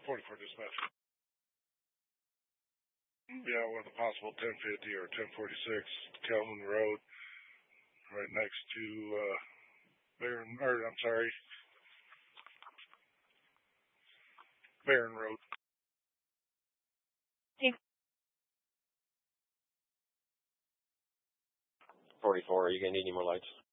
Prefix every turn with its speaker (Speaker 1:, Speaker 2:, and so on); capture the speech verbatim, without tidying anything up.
Speaker 1: forty-four dispatch. Yeah, with a possible ten fifty or ten forty-six, Kelman Road, right next to, uh, Barron, or I'm sorry, Barron Road.
Speaker 2: forty-four, are you going to need any more lights?